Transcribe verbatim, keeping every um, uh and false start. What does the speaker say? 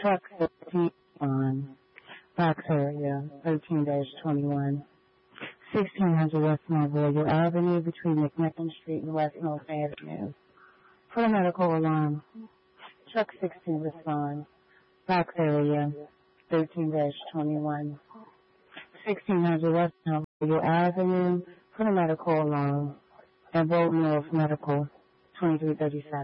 Truck fifteen on Fox area, thirteen dash twenty-one. sixteen hundred West Memorial Avenue between McMicken Street and West North Avenue. For a medical alarm, Truck sixteen responds. Fox area, thirteen dash twenty-one. sixteen hundred West Memorial Avenue for a medical alarm. And Bolton North Medical, twenty-three thirty-seven.